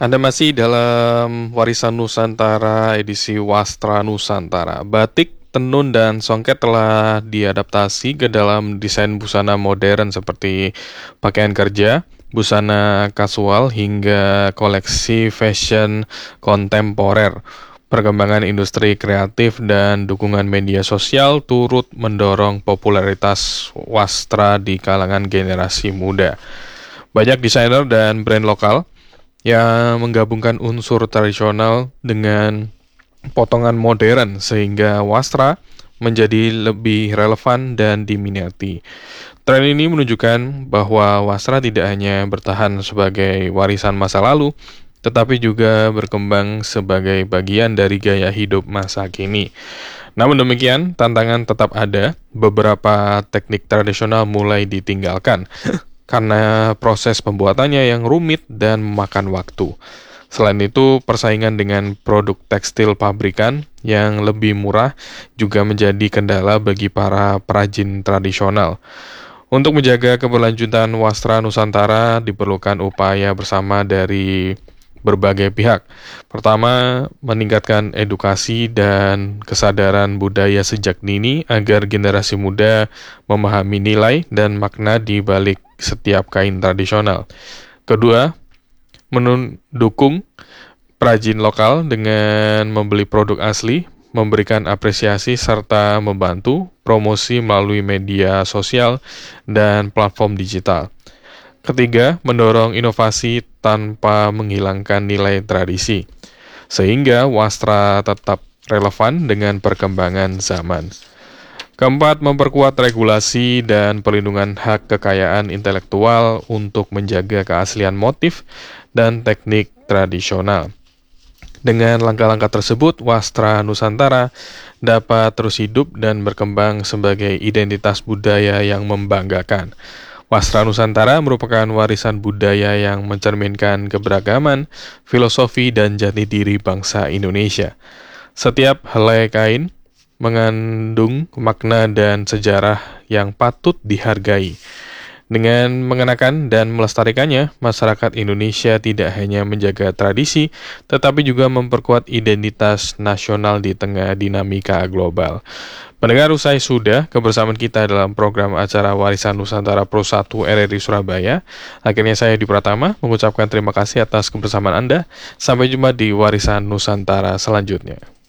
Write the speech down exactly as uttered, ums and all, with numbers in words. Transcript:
Anda masih dalam Warisan Nusantara edisi Wastra Nusantara. Batik, tenun, dan songket telah diadaptasi ke dalam desain busana modern seperti pakaian kerja, busana kasual, hingga koleksi fashion kontemporer. Perkembangan industri kreatif dan dukungan media sosial turut mendorong popularitas wastra di kalangan generasi muda. Banyak desainer dan brand lokal yang menggabungkan unsur tradisional dengan potongan modern sehingga wastra menjadi lebih relevan dan diminati. Tren ini menunjukkan bahwa wastra tidak hanya bertahan sebagai warisan masa lalu, tetapi juga berkembang sebagai bagian dari gaya hidup masa kini. Namun demikian, tantangan tetap ada. Beberapa teknik tradisional mulai ditinggalkan karena proses pembuatannya yang rumit dan memakan waktu. Selain itu, persaingan dengan produk tekstil pabrikan yang lebih murah juga menjadi kendala bagi para perajin tradisional. Untuk menjaga keberlanjutan wastra Nusantara, diperlukan upaya bersama dari berbagai pihak. Pertama, meningkatkan edukasi dan kesadaran budaya sejak dini agar generasi muda memahami nilai dan makna di balik setiap kain tradisional. Kedua, mendukung perajin lokal dengan membeli produk asli, memberikan apresiasi serta membantu promosi melalui media sosial dan platform digital. Ketiga, mendorong inovasi tanpa menghilangkan nilai tradisi, sehingga wastra tetap relevan dengan perkembangan zaman. Keempat, memperkuat regulasi dan perlindungan hak kekayaan intelektual untuk menjaga keaslian motif dan teknik tradisional. Dengan langkah-langkah tersebut, wastra Nusantara dapat terus hidup dan berkembang sebagai identitas budaya yang membanggakan. Wastra Nusantara merupakan warisan budaya yang mencerminkan keberagaman, filosofi, dan jati diri bangsa Indonesia. Setiap helai kain mengandung makna dan sejarah yang patut dihargai. Dengan mengenakan dan melestarikannya, masyarakat Indonesia tidak hanya menjaga tradisi, tetapi juga memperkuat identitas nasional di tengah dinamika global. Pendengar, usai sudah kebersamaan kita dalam program acara Warisan Nusantara Pro satu R R I Surabaya. Akhirnya saya Di Pratama mengucapkan terima kasih atas kebersamaan Anda. Sampai jumpa di Warisan Nusantara selanjutnya.